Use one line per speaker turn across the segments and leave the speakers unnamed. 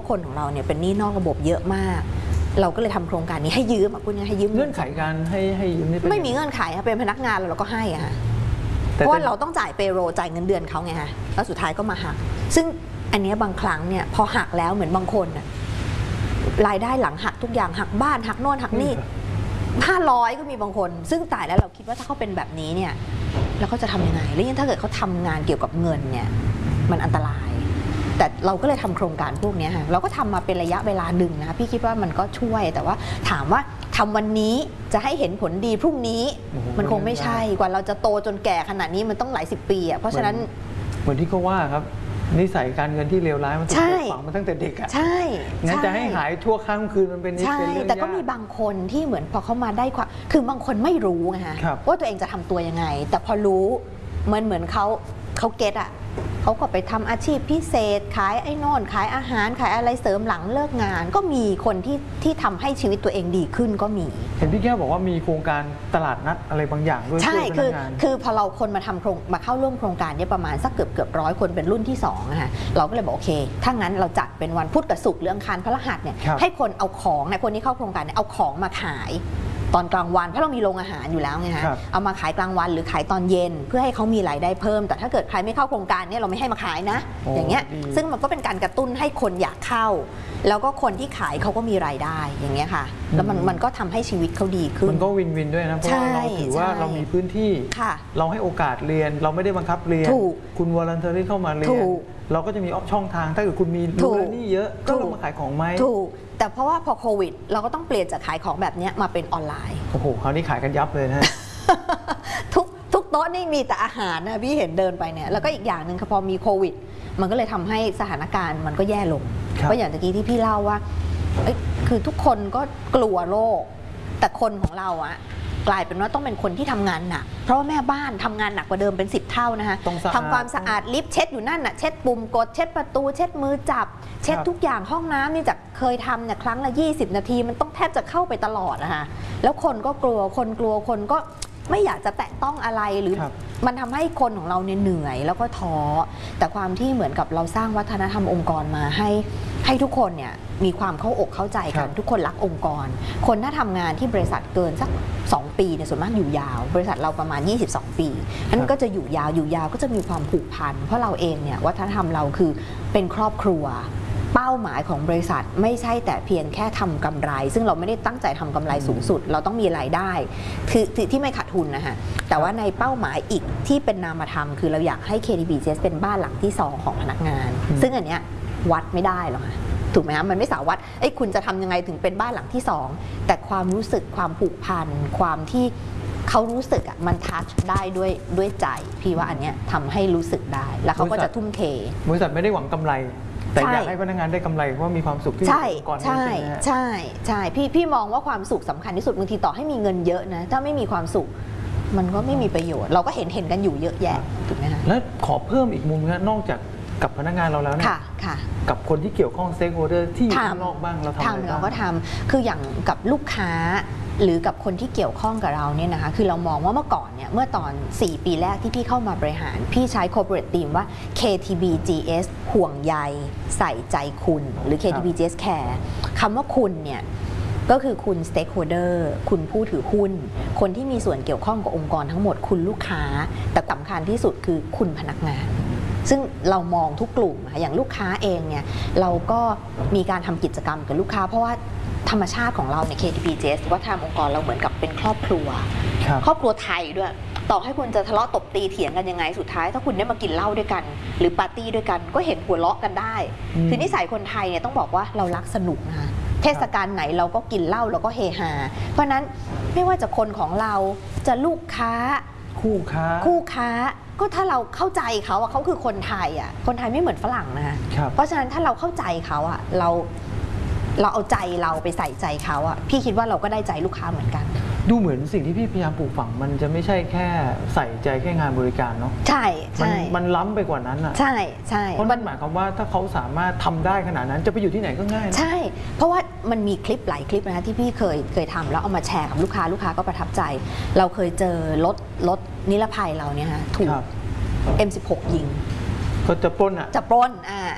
คนของเราเนี่ยเป็นหนี้นอกระบบเยอะมากเราก็เลยทำโครงการนี้ให้ยืมพูดง่ายให้ยืม
เงื่อนไขการให้ยืมนี่
ไม่มีเงื่อนไขเป็นพนักงานเราก็ให้ค่ะเพราะว่าเราต้องจ่ายเปโรจ่ายเงินเดือนเขาไงฮะแล้วสุดท้ายก็มาหักซึ่งอันนี้บางครั้งเนี่ยพอหักแล้วเหมือนบางคนรายได้หลังหักทุกอย่างหักบ้านหักโน่นหักนี่500ก็มีบางคนซึ่งตายแล้วเราคิดว่าถ้าเขาเป็นแบบนี้เนี่ยแล้วเขาจะทำยังไงแล้วยิ่งถ้าเกิดเขาทำงานเกี่ยวกับเงินเนี่ยมันอันตรายแต่เราก็เลยทำโครงการพวกนี้ค่ะเราก็ทำมาเป็นระยะเวลาหนึ่งนะพี่คิดว่ามันก็ช่วยแต่ว่าถามว่าทำวันนี้จะให้เห็นผลดีพรุ่งนี้มันคงไม่ใช่กว่าเราจะโตจนแก่ขนาดนี้มันต้องหลาย10 ปีเพราะฉะนั้น
เหมือนที่เขาว่าครับนิสัยการเงินที่เลวร้ายมันถูกปลูกฝังมาตั้งแต่เด็ก
ใช่
งั้นจะให้หายชั่วข้ามคืนมันเป็นเรื่อง
แต่ก็มีบางคนที่เหมือนพอเขามาได้ความคือบางคนไม่รู้ไงฮะว่าตัวเองจะทำตัวยังไงแต่พอรู้เหมือนเขาเก็ตเขาก็ไปทำอาชีพพิเศษขายไอ้นอนขายอาหารขายอะไรเสริมหลังเลิกงานก็มีคนที่ทำให้ชีวิตตัวเองดีขึ้นก็มี
เห็นพี่แก้วบอกว่ามีโครงการตลาดนัดอะไรบางอย่างด้วย
ใช่คือพอเราคนมามาเข้าร่วมโครงการนี้ประมาณสักเกือบ100 คนเป็นรุ่นที่2นะคะเราก็เลยบอกโอเคถ้างั้นเราจัดเป็นวันพุธกับศุกร์หรืออังคารพฤหัสเนี่ยให้คนเอาของคนที่เข้าโครงการเนี่ยเอาของมาขายตอนกลางวันเพราะเรามีโรงอาหารอยู่แล้วไงฮะเอามาขายกลางวันหรือขายตอนเย็นเพื่อให้เขามีรายได้เพิ่มแต่ถ้าเกิดใครไม่เข้าโครงการเนี่ยเราไม่ให้มาขายนะอย่างเงี้ยซึ่งมันก็เป็นการกระตุ้นให้คนอยากเข้าแล้วก็คนที่ขายเขาก็มีรายได้อย่างเงี้ยค่ะแล้วมันก็ทำให้ชีวิตเขาดีขึ้น
มันก็วินวินด้วยนะเพราะเราถือว่าเรามีพื้นที่เราให้โอกาสเรียนเราไม่ได้บังคับเรียนคุณวอลันเทอรี่เข้ามาเรียนเราก็จะมีช่องทางถ้าเกิดคุณมีรู้เรื่องนี้เยอะก็ลงมาขายของไหม
แต่เพราะว่าพอโควิดเราก็ต้องเปลี่ยนจากขายของแบบนี้มาเป็นออนไลน์
โอ้โหคราวนี้ขายกันยับเลยนะ
ทุกโต๊ะนี่มีแต่อาหารนะพี่เห็นเดินไปเนี่ยแล้วก็อีกอย่างหนึ่งพอมีโควิดมันก็เลยทำให้สถานการณ์มันก็แย่ลงเพราะอย่างตะกี้ที่พี่เล่าว่าคือทุกคนก็กลัวโรคแต่คนของเรากลายเป็นว่าต้องเป็นคนที่ทำงานหนักเพราะว่าแม่บ้านทำงานหนักกว่าเดิมเป็น10 เท่านะคะทำความสะอาดลิฟต์เช็ดอยู่นั่นเช็ดปุ่มกดเช็ดประตูเช็ดมือจับเช็ดทุกอย่างห้องน้ำนี่จากเคยทำเนี่ยครั้งละ20 นาทีมันต้องแทบจะเข้าไปตลอดนะคะแล้วคนก็กลัวคนก็ไม่อยากจะแตะต้องอะไรหรือมันทำให้คนของเราเนี่ยเหนื่อยแล้วก็ท้อแต่ความที่เหมือนกับเราสร้างวัฒนธรรมองค์กรมาให้ทุกคนเนี่ยมีความเข้าอกเข้าใจกันทุกคนรักองค์กรคนถ้าทำงานที่บริษัทเกินสัก2 ปีเนี่ยส่วนมากอยู่ยาวบริษัทเราประมาณ22 ปีนั้นก็จะอยู่ยาวก็จะมีความผูกพันเพราะเราเองเนี่ยวัฒนธรรมเราคือเป็นครอบครัวเป้าหมายของบริษัทไม่ใช่แต่เพียงแค่ทำกำไรซึ่งเราไม่ได้ตั้งใจทำกำไรสูงสุดเราต้องมีรายได้คือที่ไม่ขาดทุนนะคะแต่ว่าในเป้าหมายอีกที่เป็นนามธรรมคือเราอยากให้ KTBGS เป็นบ้านหลังที่2ของพนักงานซึ่งอันเนี้ยวัดไม่ได้หรอกค่ะถูกไหมคะมันไม่สามารถวัดคุณจะทำยังไงถึงเป็นบ้านหลังที่2แต่ความรู้สึกความผูกพันความที่เขารู้สึกมันทัชได้ด้วยใจพี่ว่าอันเนี้ยทำให้รู้สึกได้แล้วเขาก็จะทุ่มเท
บริษัทไม่ได้หวังกำไรแต่อยากให้พนักงานได้กำไรเพราะมีความสุขที่ก่อน
ใช่พี่มองว่าความสุขสำคัญที่สุดบางทีต่อให้มีเงินเยอะนะถ้าไม่มีความสุขมันก็ไม่มีประโยชน์เราก็เห็นกันอยู่เยอะแยะถูกไหมคะ
แล้วขอเพิ่มอีกมุมนะนอกจากกับพนักงานเราแล้วเนี่ยกับคนที่เกี่ยวข้องสเต็กโฮเดอร์ที่อยู่ข้างนอกบ้างเราทำอะไรบ้าง
เราก็ทำคืออย่างกับลูกค้าหรือกับคนที่เกี่ยวข้องกับเราเนี่ยนะคะคือเรามองว่าเมื่อก่อนเนี่ยเมื่อตอน4 ปีแรกที่พี่เข้ามาบริหารพี่ใช้ corporate team ว่า KTBGS ห่วงใยใส่ใจคุณหรือ KTBGS Care คำว่าคุณเนี่ยก็คือคุณ stakeholder คุณผู้ถือหุ้นคนที่มีส่วนเกี่ยวข้องกับองค์กรทั้งหมดคุณลูกค้าแต่สำคัญที่สุดคือคุณพนักงานซึ่งเรามองทุกกลุ่มอย่างลูกค้าเองเนี่ยเราก็มีการทำกิจกรรมกับลูกค้าเพราะว่าธรรมชาติของเราใน KTBGS ว่าทางองค์กรเราเหมือนกับเป็นครอบครัวไทยด้วยต่อให้คุณจะทะเลาะตบตีเถียงกันยังไงสุดท้ายถ้าคุณได้มากินเหล้าด้วยกันหรือปาร์ตี้ด้วยกันก็เห็นหัวเราะกันได้คือนิสัยคนไทยเนี่ยต้องบอกว่าเรารักสนุกนะคะเทศกาลไหนเราก็กินเหล้าเราก็เฮฮาเพราะนั้นไม่ว่าจะคนของเราจะลูกค้าคู่ค้าก็ถ้าเราเข้าใจเขาเขาคือคนไทยคนไทยไม่เหมือนฝรั่งนะคะเพราะฉะนั้นถ้าเราเข้าใจเขาเราเอาใจเราไปใส่ใจเขาพี่คิดว่าเราก็ได้ใจลูกค้าเหมือนกัน
ดูเหมือนสิ่งที่พี่พยายามปลูกฝังมันจะไม่ใช่แค่ใส่ใจแค่งานบริการเนาะ
ใช่
มันล้ำไปกว่านั้น
ใช่
เพราะมันหมายความว่าถ้าเขาสามารถทำได้ขนาดนั้นจะไปอยู่ที่ไหนก็ง่าย
ใช่เพราะว่ามันมีคลิปหลายคลิปนะที่พี่เคยทำแล้วเอามาแชร์กับลูกค้าก็ประทับใจเราเคยเจอรถนิรภัยเราเนี่ยถูก M16 ยิง
ก็จะปล้น
ท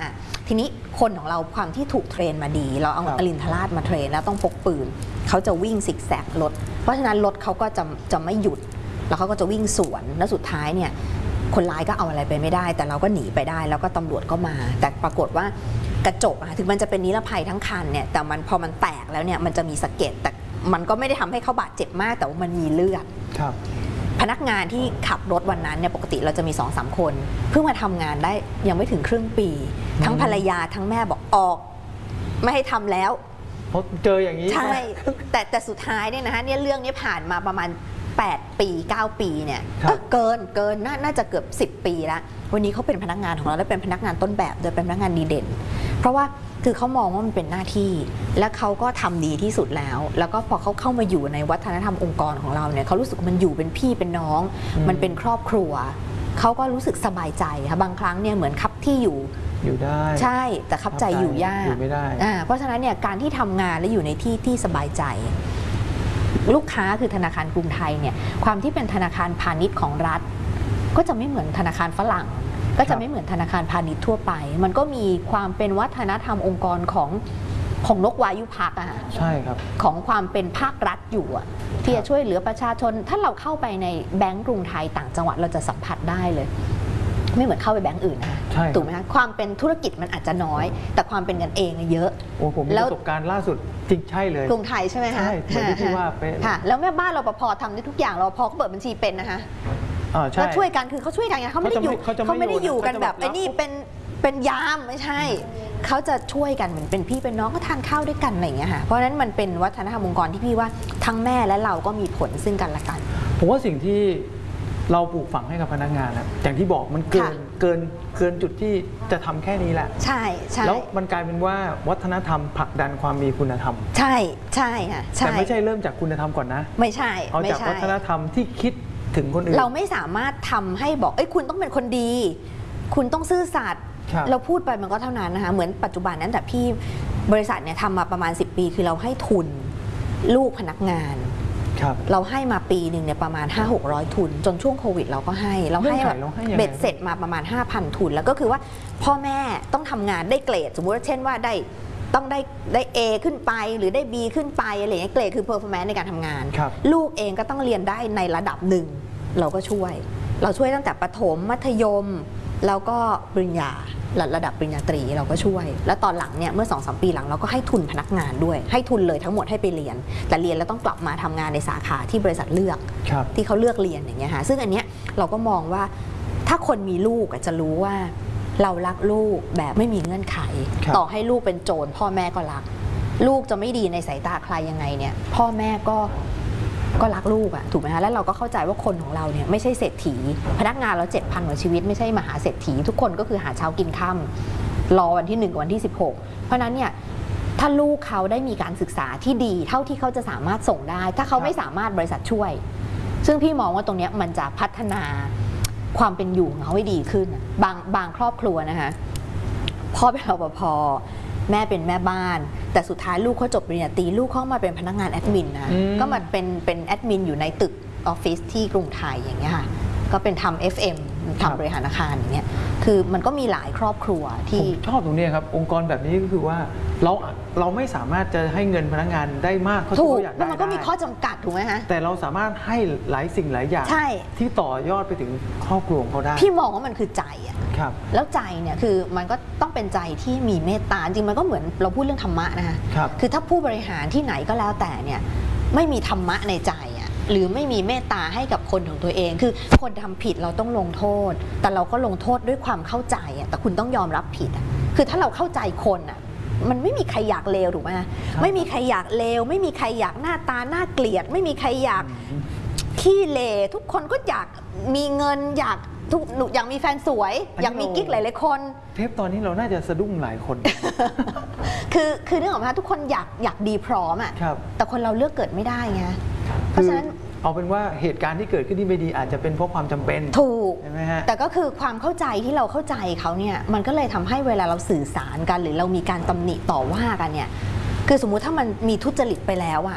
ทีนี้คนของเราความที่ถูกเทรนมาดีเราเอาอรินทราชมาเทรนแล้วต้องพกปืนเขาจะวิ่งซิกแซกรถเพราะฉะนั้นรถเขาก็จะไม่หยุดแล้วเขาก็จะวิ่งสวนแล้วสุดท้ายเนี่ยคนร้ายก็เอาอะไรไปไม่ได้แต่เราก็หนีไปได้แล้วก็ตำรวจก็มาแต่ปรากฏว่ากระจกถึงมันจะเป็นนิรภัยทั้งคันเนี่ยแต่มันพอมันแตกแล้วเนี่ยมันจะมีสะเก็ดแต่มันก็ไม่ได้ทำให้เขาบาดเจ็บมากแต่ว่ามันมีเลือดพนักงานที่ขับรถวันนั้นเนี่ยปกติเราจะมี 2-3 คนเพิ่งมาทำงานได้ยังไม่ถึงครึ่งปีทั้งภรรยาทั้งแม่บอกออกไม่ให้ทำแล้ว
เพราะเจออย่างนี้
ใช่แต่สุดท้ายเนี่ยนะคะเนี่ยเรื่องนี้ผ่านมาประมาณ8 ปี 9 ปีเนี่ยเกินน่าจะเกือบ10 ปีแล้ววันนี้เขาเป็นพนักงานของเราและเป็นพนักงานต้นแบบโดยเป็นพนักงานดีเด่นเพราะว่าคือเขามองว่ามันเป็นหน้าที่และเขาก็ทำดีที่สุดแล้วก็พอเขาเข้ามาอยู่ในวัฒนธรรมองค์กรของเราเนี่ยเขารู้สึกมันอยู่เป็นพี่เป็นน้องมันเป็นครอบครัวเขาก็รู้สึกสบายใจค่ะบางครั้งเนี่ยเหมือนคับที่อยู่
ได้
ใช่แต่คับใจอยู่ยาก
อยู่ไม่ได้
เพราะฉะนั้นเนี่ยการที่ทำงานและอยู่ในที่สบายใจลูกค้าคือธนาคารกรุงไทยเนี่ยความที่เป็นธนาคารพาณิชย์ของรัฐก็จะไม่เหมือนธนาคารฝรั่งก็จะไม่เหมือนธนาคารพาณิชย์ทั่วไปมันก็มีความเป็นวัฒนธรรมองค์กรของนกวายุพักอะ
ใช่ครับ
ของความเป็นภาครัฐอยู่ที่จะช่วยเหลือประชาชนถ้าเราเข้าไปในแบงก์กรุงไทยต่างจังหวัดเราจะสัมผัสได้เลยไม่เหมือนเข้าไปแบงก์อื่นนะถูกไหมคะความเป็นธุรกิจมันอาจจะน้อยแต่ความเป็นกันเองเยอะ
โอ้ผมมีประสบการณ์ล่าสุดจริงใช่เลย
กรุงไทยใช่ไหมคะ
ใช่เหมือนที่ว่าเป็น
ค่ะแล้วแม่บ้านรปภทำได้ทุกอย่างรปภก็เปิดบัญชีเป็นนะคะแล้วช่วยกันคือเขาช่วยกันไงเขาไม่ได้อยู่กันแบบไอ้นี่เป็นยามไม่ใช่เขาจะช่วยกันเหมือนเป็นพี่เป็นน้องก็ทานข้าวด้วยกันอะไรอย่างเงี้ยค่ะเพราะฉะนั้นมันเป็นวัฒนธรรมองค์กรที่พี่ว่าทั้งแม่และเราก็มีผลซึ่งกันและกัน
ผมว่าสิ่งที่เราปลูกฝังให้กับพนักงานนะอย่างที่บอกมันเกินจุดที่จะทำแค่นี้แหละ
ใช่
แล้วมันกลายเป็นว่าวัฒนธรรมผลักดันความมีคุณธรรม
ใช่ค่ะ
แต่ไม่ใช่เริ่มจากคุณธรรมก่อนนะ
ไม่ใช่
เอาจากวัฒนธรรมที่คิดถึงคนอื่น
เราไม่สามารถทำให้บอกคุณต้องเป็นคนดีคุณต้องซื่อสัตย์เราพูดไปมันก็เท่านั้นนะคะเหมือนปัจจุบันนั้นแต่พี่บริษัทเนี่ยทำมาประมาณ10 ปีคือเราให้ทุนลูกพนักงานเราให้มาปีหนึ่งเนี่ยประมาณ 500-600 ทุนจนช่วงโควิดเราก็ให้แบบเบ็ดเสร็จมาประมาณ 5,000 ทุนแล้วก็คือว่าพ่อแม่ต้องทำงานได้เกรดสมมุติว่าเช่นว่าต้องได้ A ขึ้นไปหรือได้ B ขึ้นไปอะไรอย่างเงี้ยเกรดคือ performance ในการทำงานลูกเองก็ต้องเรียนได้ในระดับหนึ่งเราก็ช่วยตั้งแต่ประถมมัธยมแล้วก็ปริญญาระดับปริญญาตรีเราก็ช่วยแล้วตอนหลังเนี่ยเมื่อ 2-3 ปีหลังเราก็ให้ทุนพนักงานด้วยให้ทุนเลยทั้งหมดให้ไปเรียนแต่เรียนแล้วต้องกลับมาทำงานในสาขาที่บริษัทเลือกที่เขาเลือกเรียนอย่างเงี้ยค่ะซึ่งอันเนี้ยเราก็มองว่าถ้าคนมีลูกจะรู้ว่าเรารักลูกแบบไม่มีเงื่อนไขต่อให้ลูกเป็นโจรพ่อแม่ก็รักลูกจะไม่ดีในสายตาใครยังไงเนี่ยพ่อแม่ก็รักลูกถูกไหมคะแล้วเราก็เข้าใจว่าคนของเราเนี่ยไม่ใช่เศรษฐีพนักงานเรา 7,000 กว่าชีวิตไม่ใช่มหาเศรษฐีทุกคนก็คือหาเช้ากินค่ำรอวันที่1กับวันที่16เพราะนั้นเนี่ยถ้าลูกเขาได้มีการศึกษาที่ดีเท่าที่เขาจะสามารถส่งได้ถ้าเขาไม่สามารถบริษัทช่วยซึ่งพี่มองว่าตรงนี้มันจะพัฒนาความเป็นอยู่ของเขาให้ดีขึ้นบางครอบครัวนะคะพ่อเป็นรปภแม่เป็นแม่บ้านแต่สุดท้ายลูกเขาจบปริญญาตรีลูกเขามาเป็นพนักงานแอดมินนะก็มาเป็นแอดมินอยู่ในตึกออฟฟิศที่กรุงไทยอย่างเงี้ยค่ะก็เป็นทำ FM ทำบริหารอาคารอย่างเงี้ยคือมันก็มีหลายครอบครัวที่
ชอบตรงนี้ครับองค์กรแบบนี้ก็คือว่าเราไม่สามารถจะให้เงินพนักงานได้มากเท่าที่เขาอยากได้
มันก็มีข้อจำกัดถูกไหมฮะ
แต่เราสามารถให้หลายสิ่งหลายอย่างที่ต่อยอดไปถึงครอบครัวเขาได้
พี่มองว่ามันคือใจแล้วใจเนี่ยคือมันก็ต้องเป็นใจที่มีเมตตาจริงมันก็เหมือนเราพูดเรื่องธรรมะนะคะคือถ้าผู้บริหารที่ไหนก็แล้วแต่เนี่ยไม่มีธรรมะในใจหรือไม่มีเมตตาให้กับคนของตัวเองคือคนทำผิดเราต้องลงโทษแต่เราก็ลงโทษด้วยความเข้าใจแต่คุณต้องยอมรับผิดคือถ้าเราเข้าใจคนมันไม่มีใครอยากเลวถูกไหมไม่มีใครอยากเลวไม่มีใครอยากหน้าตาน่าเกลียดไม่มีใครอยากขี้เลทุกคนก็อยากมีเงินอยากมีแฟนสวยอยากมีกิ๊กหลายๆคน
เทปตอนนี้เราน่าจะสะดุ้งหลายคน
คือเรื่องของทุกคนอยากดีพร้อมแต่คนเราเลือกเกิดไม่ได้ไงเพราะฉะนั้น
เอาเป็นว่าเหตุการณ์ที่เกิดขึ้นที่ไม่ดีอาจจะเป็นเพราะความจำเป็น
ถูก
ใช่ไหมฮะ
แต่ก็คือความเข้าใจที่เราเข้าใจเขาเนี่ยมันก็เลยทำให้เวลาเราสื่อสารกันหรือเรามีการตำหนิต่อว่ากันเนี่ยคือสมมุติถ้ามันมีทุจริตไปแล้ว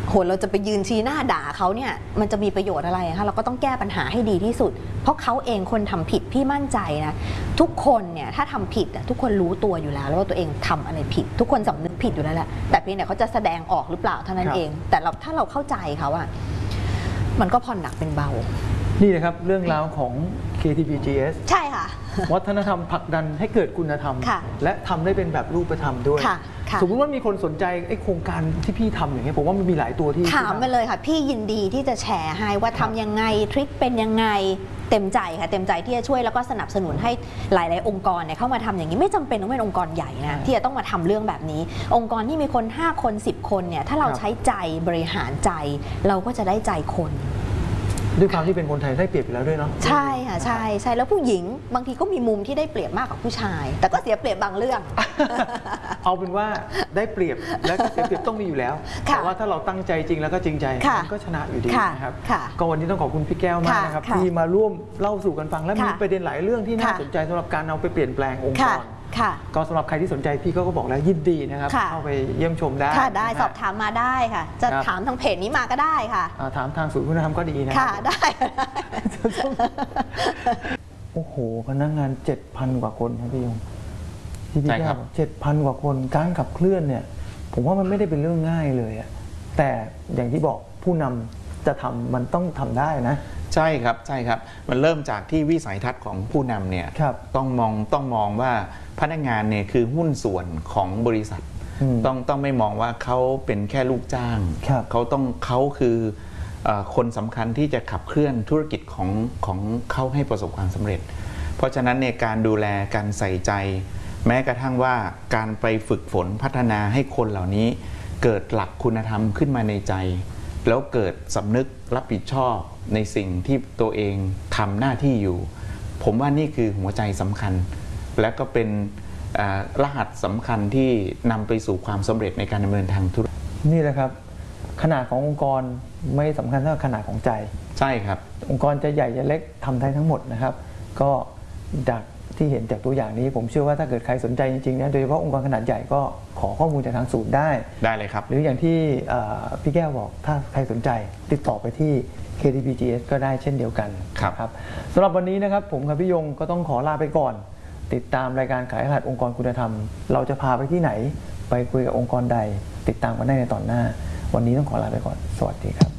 โหเราจะไปยืนชี้หน้าด่าเขาเนี่ยมันจะมีประโยชน์อะไรคะเราก็ต้องแก้ปัญหาให้ดีที่สุดเพราะเขาเองคนทำผิดพี่มั่นใจนะทุกคนเนี่ยถ้าทำผิดทุกคนรู้ตัวอยู่แล้วว่าตัวเองทำอะไรผิดทุกคนสำนึกผิดอยู่แล้วแหละแต่เพียงแต่เขาจะแสดงออกหรือเปล่าเท่านั้นเองแต่ถ้าเราเข้าใจเขาอะมันก็ผ่อนหนักเป็นเบา
นี่นะครับเรื่องราวของ KTBGS
ใช่ค่ะ
วัฒนธรรมผลักดันให้เกิดคุณธรรมและทำได้เป็นแบบรูปธรรมด้วยสมมติว่ามีคนสนใจไอ้โครงการที่พี่ทำอย่างเงี้ยผมว่ามันมีหลายตัวที่
ถามไปเลยค่ะพี่ยินดีที่จะแชร์ให้ว่าทำยังไงทริคเป็นยังไงเต็มใจค่ะเต็มใจที่จะช่วยแล้วก็สนับสนุนให้หลายๆองค์กรเนี่ยเข้ามาทำอย่างนี้ไม่จำเป็นต้องเป็นองค์กรใหญ่นะที่จะต้องมาทำเรื่องแบบนี้องค์กรที่มีคน5 คน10 คนเนี่ยถ้าเราใช้ใจบริหารใจเราก็จะได้ใจคน
ด้วยความที่เป็นคนไทยได้เปรียบอยู่แล้วด้วยเนาะ
ใช่ค่ะใช่แล้วผู้หญิงบางทีก็มีมุมที่ได้เปรียบมากกว่าผู้ชายแต่ก็เสียเปรียบบางเรื่อง
เอาเป็นว่าได้เปรียบและเสียเปรียบต้องมีอยู่แล้วแต่ว่าถ้าเราตั้งใจจริงแล้วก็จริงใจมันก็ชนะอยู่ดีนะครับก็วันนี้ต้องขอบคุณพี่แก้วมากนะครับที่มาร่วมเล่าสู่กันฟังและมีประเด็นหลายเรื่องที่น่าสนใจสำหรับการเอาไปเปลี่ยนแปลงองค์กรก็สำหรับใครที่สนใจพี่ก็บอกแล้วยินดีนะครับเข้าไปเยี่ยมชมได้
ค่ะได้สอบถามมาได้ค่ะจะถามทางเพจนี้มาก็ได้ค่ะ
ถามทางศูนย์คุณธรรมก็ดีนะ
ค่ะได้
โอ้โหพนักงาน 7,000 กว่าคนครับพี่ยงที่พี่แก้ว7,000 กว่าคนการขับเคลื่อนเนี่ยผมว่ามันไม่ได้เป็นเรื่องง่ายเลยแต่อย่างที่บอกผู้นำจะทำมันต้องทำได้นะ
ใช่ครับใช่ครับมันเริ่มจากที่วิสัยทัศน์ของผู้นำเนี่ยต้องมองว่าพนักงานเนี่ยคือหุ้นส่วนของบริษัทต้องไม่มองว่าเขาเป็นแค่ลูกจ้างเขาคือคนสำคัญที่จะขับเคลื่อนธุรกิจของเขาให้ประสบความสำเร็จเพราะฉะนั้นเนี่ยการดูแลการใส่ใจแม้กระทั่งว่าการไปฝึกฝนพัฒนาให้คนเหล่านี้เกิดหลักคุณธรรมขึ้นมาในใจแล้วเกิดสำนึกรับผิดชอบในสิ่งที่ตัวเองทำหน้าที่อยู่ผมว่านี่คือหัวใจสำคัญและก็เป็นรหัสสำคัญที่นำไปสู่ความสำเร็จในการดำเนินทางธุรกิจ
นี่แหละครับขนาดขององค์กรไม่สำคัญเท่าขนาดของใจ
ใช่ครับ
องค์กรจะใหญ่จะเล็กทำได้ทั้งหมดนะครับก็จากที่เห็นจากตัวอย่างนี้ผมเชื่อว่าถ้าเกิดใครสนใจจริงๆนะโดยเฉพาะองค์กรขนาดใหญ่ก็ขอข้อมูลจากทางศูนย์ได้
เลยครับ
หรืออย่างที่พี่แก้วบอกถ้าใครสนใจติดต่อไปที่ KTBGS ก็ได้เช่นเดียวกันครับสำหรับวันนี้นะครับผมกับพี่ยงก็ต้องขอลาไปก่อนติดตามรายการขายรหัสองค์กรคุณธรรมเราจะพาไปที่ไหนไปคุยกับองค์กรใดติดตามกันได้ในตอนหน้าวันนี้ต้องขอลาไปก่อนสวัสดีครับ